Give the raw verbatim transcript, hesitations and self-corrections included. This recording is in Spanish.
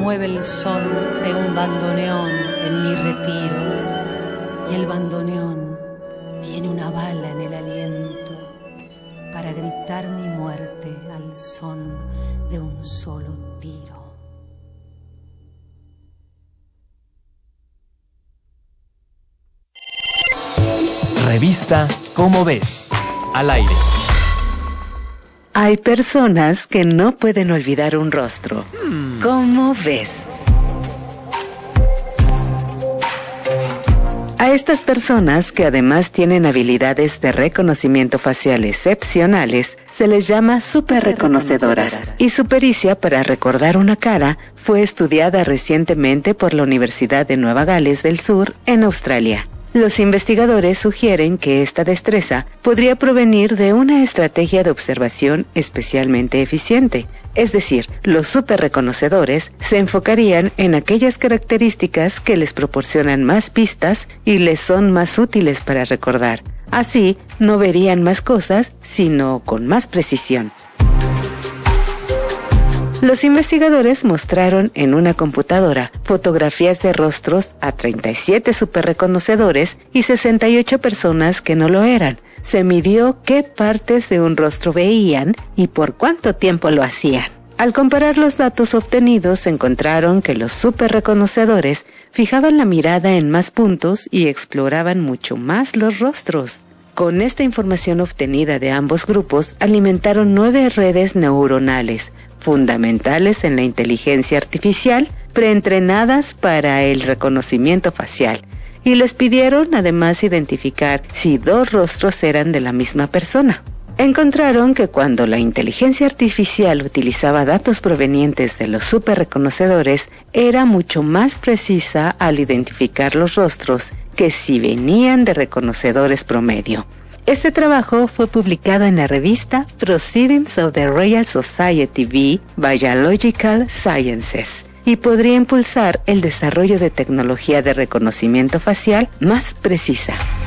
mueve el son de un bandoneón en mi retiro, y el bandoneón tiene una bala en el aliento para gritar mi muerte al son de un solo tiro. Revista Cómo Ves, al aire. Hay personas que no pueden olvidar un rostro. Hmm. ¿Cómo ves? A estas personas, que además tienen habilidades de reconocimiento facial excepcionales, se les llama superreconocedoras. Y su pericia para recordar una cara fue estudiada recientemente por la Universidad de Nueva Gales del Sur, en Australia. Los investigadores sugieren que esta destreza podría provenir de una estrategia de observación especialmente eficiente. Es decir, los superreconocedores se enfocarían en aquellas características que les proporcionan más pistas y les son más útiles para recordar. Así, no verían más cosas, sino con más precisión. Los investigadores mostraron en una computadora fotografías de rostros a treinta y siete superreconocedores y sesenta y ocho personas que no lo eran. Se midió qué partes de un rostro veían y por cuánto tiempo lo hacían. Al comparar los datos obtenidos, encontraron que los superreconocedores fijaban la mirada en más puntos y exploraban mucho más los rostros. Con esta información obtenida de ambos grupos, alimentaron nueve redes neuronales, fundamentales en la inteligencia artificial, preentrenadas para el reconocimiento facial, y les pidieron además identificar si dos rostros eran de la misma persona. Encontraron que cuando la inteligencia artificial utilizaba datos provenientes de los superreconocedores, era mucho más precisa al identificar los rostros que si venían de reconocedores promedio. Este trabajo fue publicado en la revista Proceedings of the Royal Society of Biological Sciences y podría impulsar el desarrollo de tecnología de reconocimiento facial más precisa.